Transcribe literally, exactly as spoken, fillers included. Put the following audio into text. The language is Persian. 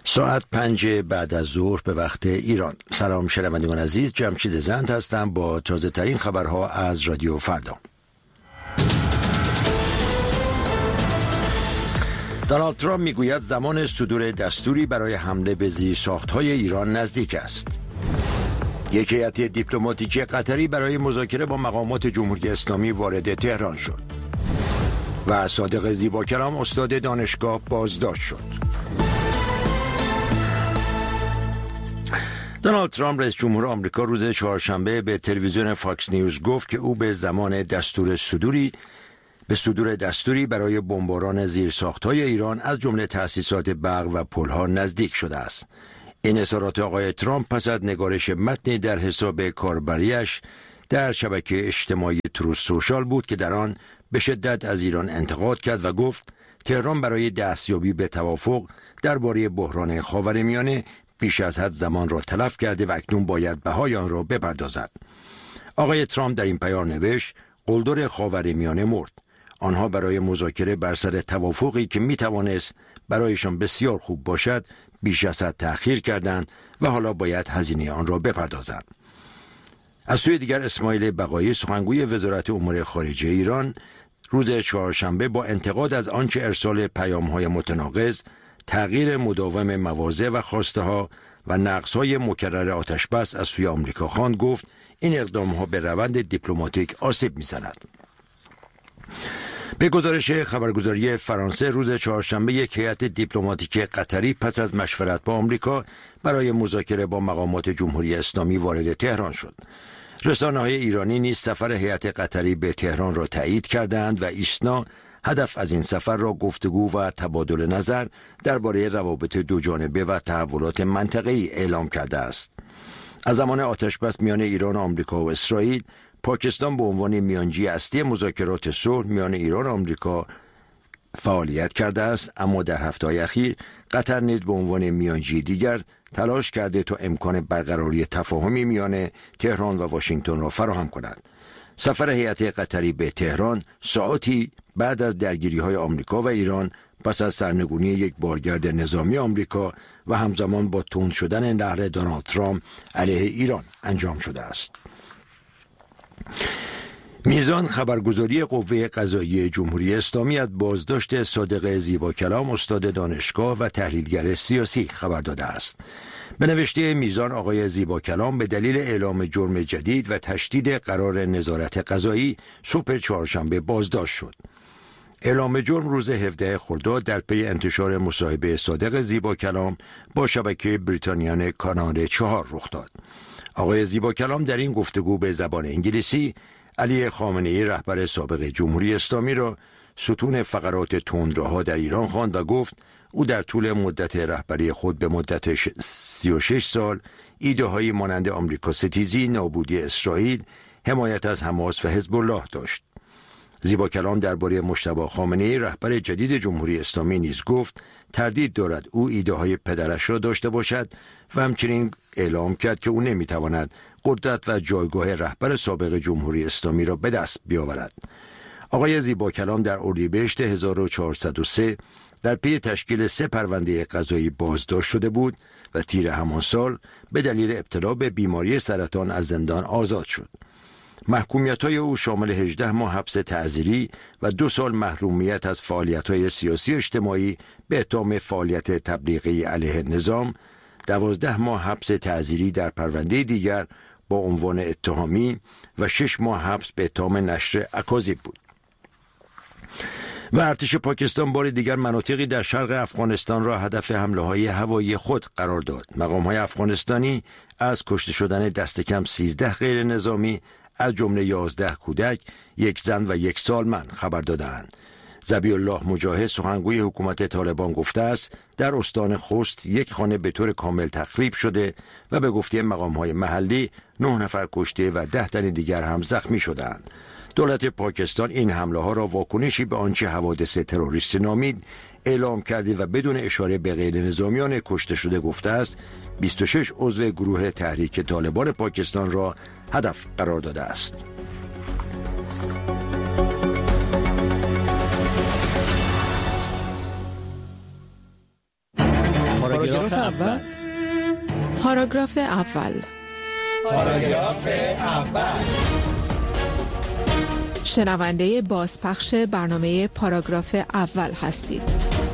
ساعت پنج بعد از ظهر به وقت ایران. سلام شنوندگان عزیز، جمشید زند هستم با تازه ترین خبرها از رادیو فردا. دونالد ترامپ میگوید زمان صدور دستوری برای حمله به زیرساخت‌های ایران نزدیک است. یک هیئت دیپلماتیکی قطری برای مذاکره با مقامات جمهوری اسلامی وارد تهران شد. و صادق زیباکلام استاد دانشگاه بازداشت شد. دونالد ترامپ رئیس جمهور آمریکا روز چهارشنبه به تلویزیون فاکس نیوز گفت که او به زمان دستور صدوری به صدور دستوری برای بمباران زیرساخت‌های ایران از جمله تأسیسات برق و پل‌ها نزدیک شده است. این اظهارات آقای ترامپ پس از نگارش متنی در حساب کاربریش در شبکه اجتماعی تروث سوشال بود که در آن به شدت از ایران انتقاد کرد و گفت تهران برای دستیابی به توافق درباره بحران خاورمیانه بیش از حد زمان را تلف کرده و اکنون باید بهای آن را بپردازد. آقای ترامپ در این پیام نوشت: قلدر خاورمیانه مرد. آنها برای مذاکره بر سر توافقی که می توانست برایشان بسیار خوب باشد بیش از حد تأخیر کردند و حالا باید هزینه آن را بپردازند. از سوی دیگر اسماعیل بقایی سخنگوی وزارت امور خارجه ایران روز چهارشنبه با انتقاد از آنچه ارسال پیام‌های متناقض، تغییر مداوم مواضع و خواسته‌ها و نقص‌های مکرر آتشبس از سوی آمریکا خواند، گفت این اقدام‌ها به روند دیپلماتیک آسیب می‌زند. به گزارش خبرگزاری فرانسه روز چهارشنبه یک هیئت دیپلماتیک قطری پس از مشورت با آمریکا برای مذاکره با مقامات جمهوری اسلامی وارد تهران شد. رسانه‌های ایرانی نیز سفر هیئت قطری به تهران را تایید کردند و ایسنا هدف از این سفر را گفتگو و تبادل نظر درباره روابط دوجانبه و تحولات منطقه‌ای اعلام کرده است. از زمان آتشبس میان ایران و آمریکا و اسرائیل، پاکستان به عنوان میانجی اصلی مذاکرات صلح میان ایران و آمریکا فعالیت کرده است، اما در هفته‌های اخیر قطر نیز به عنوان میانجی دیگر تلاش کرده تا امکان برقراری تفاهمی میان تهران و واشنگتن را فراهم کند. سفر هیئت قطری به تهران ساعاتی بعد از درگیری‌های آمریکا و ایران پس از سرنگونی یک بارگرد نظامی آمریکا و همزمان با تند شدن نهر دونالد ترامپ علیه ایران انجام شده است. میزان خبرگزاری قوه قضاییه جمهوری اسلامی از بازداشت صادق زیباکلام استاد دانشگاه و تحلیلگر سیاسی خبر داده است. به نوشته میزان، آقای زیباکلام به دلیل اعلام جرم جدید و تشدید قرار نظارت قضایی صبح چهارشنبه بازداشت شد. اعلام جرم روز هفدهم خرداد در پی انتشار مصاحبه صادق زیباکلام با شبکه بریتانیان کانال چهار رخ داد. آقای زیباکلام در این گفتگو به زبان انگلیسی علی خامنه‌ای رهبر سابق جمهوری اسلامی را ستون فقرات تندروها در ایران خواند و گفت او در طول مدت رهبری خود به مدت سی و شش سال ایده‌هایی مانند آمریکا ستیزی، نابودی اسرائیل، حمایت از حماس و حزب الله داشت. زیباکلام درباره مجتبی خامنه‌ای رهبر جدید جمهوری اسلامی نیز گفت تردید دارد او ایده‌های پدرش را داشته باشد و همچنین اعلام کرد که او نمی‌تواند قدرت و جایگاه رهبر سابق جمهوری اسلامی را به دست بیاورد. آقای زیباکلام در اردیبهشت هزار و چهارصد و سه در پی تشکیل سه پرونده قضایی بازداشت شده بود و تیر همان سال به دلیل ابتلا به بیماری سرطان از زندان آزاد شد. محکومیت‌های او شامل هجده ماه حبس تعزیری و دو سال محرومیت از فعالیت‌های سیاسی اجتماعی به اتهام فعالیت تبلیغی علیه نظام، دوازده ماه حبس تعزیری در پرونده دیگر با عنوان اتهامی و شش ماه حبس به اتهام نشر اکاذیب بود. و ارتش پاکستان بار دیگر مناطقی در شرق افغانستان را هدف حمله‌های هوایی خود قرار داد. مقام‌های افغانستانی از کشته شدن دست کم سیزده غیر نظامی از جمله یازده کودک، یک زن و یک سالمند خبر دادند. ذبیح الله مجاهد سخنگوی حکومت طالبان گفته است در استان خوست یک خانه به طور کامل تخریب شده و به گفته مقام‌های محلی نه نفر کشته و ده تن دیگر هم زخمی شدند. دولت پاکستان این حمله ها را واکنشی به آنچه حوادث تروریستی نامید اعلام کرده و بدون اشاره به غیر نظامیان کشته شده گفته است بیست و شش عضو گروه تحریک طالبان پاکستان را هدف قرار داده است. پاراگراف اول. پاراگراف اول. پاراگراف اول. شنونده بازپخش برنامه پاراگراف اول هستید.